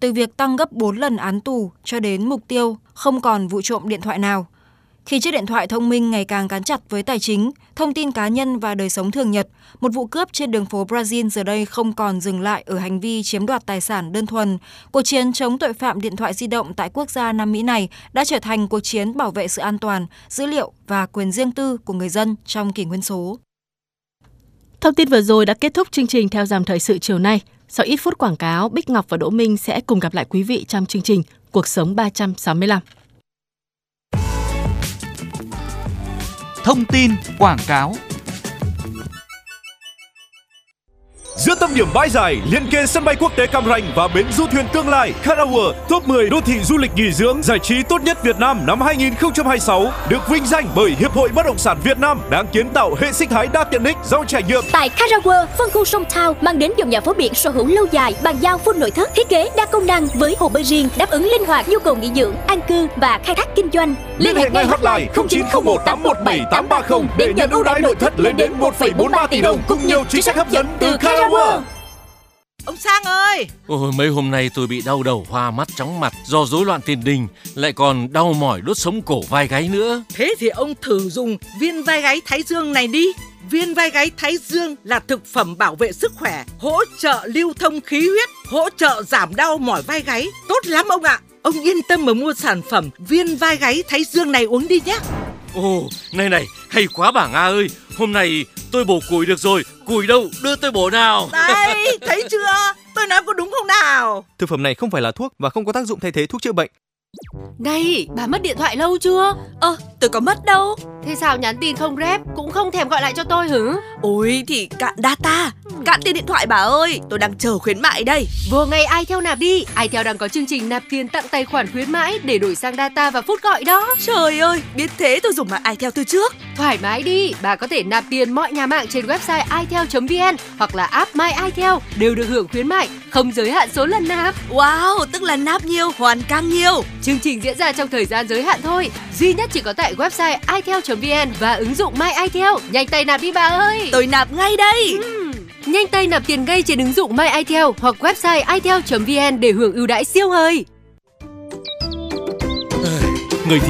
từ việc tăng gấp 4 lần án tù cho đến mục tiêu không còn vụ trộm điện thoại nào. Khi chiếc điện thoại thông minh ngày càng gắn chặt với tài chính, thông tin cá nhân và đời sống thường nhật, một vụ cướp trên đường phố Brazil giờ đây không còn dừng lại ở hành vi chiếm đoạt tài sản đơn thuần. Cuộc chiến chống tội phạm điện thoại di động tại quốc gia Nam Mỹ này đã trở thành cuộc chiến bảo vệ sự an toàn, dữ liệu và quyền riêng tư của người dân trong kỷ nguyên số. Thông tin vừa rồi đã kết thúc chương trình Theo dòng thời sự chiều nay. Sau ít phút quảng cáo, Bích Ngọc và Đỗ Minh sẽ cùng gặp lại quý vị trong chương trình Cuộc sống 365. Thông tin quảng cáo. Giữa tâm điểm bãi dài, liền kề sân bay quốc tế Cam Ranh và bến du thuyền tương lai Carawa, top 10 đô thị du lịch nghỉ dưỡng giải trí tốt nhất Việt Nam năm 2026, được vinh danh bởi Hiệp hội Bất động sản Việt Nam đang kiến tạo hệ sinh thái đa tiện ích giàu trải nghiệm. Tại Carawa, phân khu Sông Thao mang đến dòng nhà phố biển sở hữu lâu dài, bàn giao full nội thất, thiết kế đa công năng với hồ bơi riêng đáp ứng linh hoạt nhu cầu nghỉ dưỡng, an cư và khai thác kinh doanh. Liên hệ ngay hotline 0901 817 830 để nhận ưu đãi nội thất lên đến 1,43 tỷ đồng cùng nhiều chính sách hấp dẫn từ Carawa. Ông Sang ơi! Ôi, mấy hôm nay tôi bị đau đầu, hoa mắt, chóng mặt do rối loạn tiền đình, lại còn đau mỏi đốt sống cổ vai gáy nữa. Thế thì ông thử dùng viên vai gáy Thái Dương này đi. Viên vai gáy Thái Dương là thực phẩm bảo vệ sức khỏe, hỗ trợ lưu thông khí huyết, hỗ trợ giảm đau mỏi vai gáy. Tốt lắm ông ạ! Ông yên tâm mà mua sản phẩm viên vai gáy Thái Dương này uống đi nhé. Ồ, này, hay quá bà Nga ơi. Hôm nay tôi bổ củi được rồi. Củi đâu, đưa tôi bổ nào. Đây, thấy chưa? Tôi nói có đúng không nào? Thực phẩm này không phải là thuốc và không có tác dụng thay thế thuốc chữa bệnh. Này, bà mất điện thoại lâu chưa? Tôi có mất đâu. Thế sao nhắn tin không rep, cũng không thèm gọi lại cho tôi hử? Ôi thì cạn data, cạn tiền điện thoại bà ơi. Tôi đang chờ khuyến mại đây. Vừa ngày iTel nạp đi. iTel đang có chương trình nạp tiền tặng tài khoản khuyến mãi để đổi sang data và phút gọi đó. Trời ơi, biết thế tôi dùng mạng iTel từ trước. Thoải mái đi, bà có thể nạp tiền mọi nhà mạng trên website itel.vn hoặc là app My iTel đều được hưởng khuyến mại, không giới hạn số lần nạp. Wow, tức là nạp nhiều hoàn càng nhiều. Chương trình diễn ra trong thời gian giới hạn thôi, duy nhất chỉ có tại website itel.vn và ứng dụng My iTel. Nhanh tay nạp đi bà ơi. Tôi nạp ngay đây. Nhanh tay nạp tiền ngay trên ứng dụng My iTel hoặc website itel.vn để hưởng ưu đãi siêu hời.